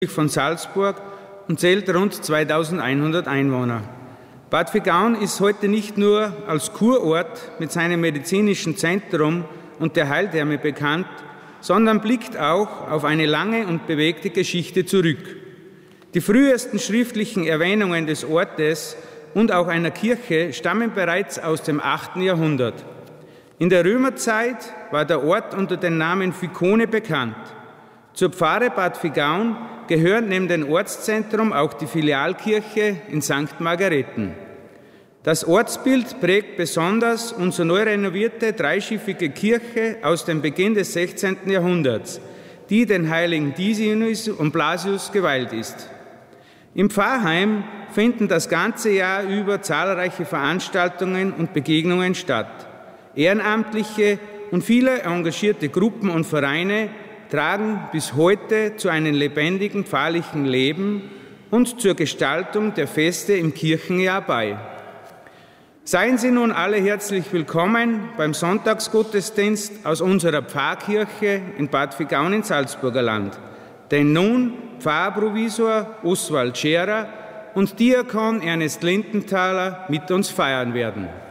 von Salzburg und zählt rund 2100 Einwohner. Bad Villgaun ist heute nicht nur als Kurort mit seinem medizinischen Zentrum und der Heiltherme bekannt, sondern blickt auch auf eine lange und bewegte Geschichte zurück. Die frühesten schriftlichen Erwähnungen des Ortes und auch einer Kirche stammen bereits aus dem 8. Jahrhundert. In der Römerzeit war der Ort unter dem Namen Vicone bekannt. Zur Pfarre Bad Villgaun gehört neben dem Ortszentrum auch die Filialkirche in St. Margareten. Das Ortsbild prägt besonders unsere neu renovierte dreischiffige Kirche aus dem Beginn des 16. Jahrhunderts, die den heiligen Disius und Blasius geweiht ist. Im Pfarrheim finden das ganze Jahr über zahlreiche Veranstaltungen und Begegnungen statt. Ehrenamtliche und viele engagierte Gruppen und Vereine tragen bis heute zu einem lebendigen pfarrlichen Leben und zur Gestaltung der Feste im Kirchenjahr bei. Seien Sie nun alle herzlich willkommen beim Sonntagsgottesdienst aus unserer Pfarrkirche in Bad Villgaun im Salzburger Land, den nun Pfarrprovisor Oswald Scherer und Diakon Ernest Lindenthaler mit uns feiern werden.